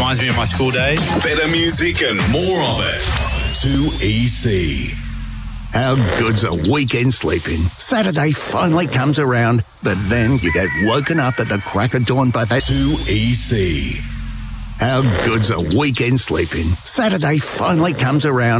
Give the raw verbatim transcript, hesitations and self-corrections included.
reminds me of my school days. Better music and more of it. two E C. How good's a weekend sleeping? Saturday finally comes around, but then you get woken up at the crack of dawn by that two E C. How good's a weekend sleeping? Saturday finally comes around.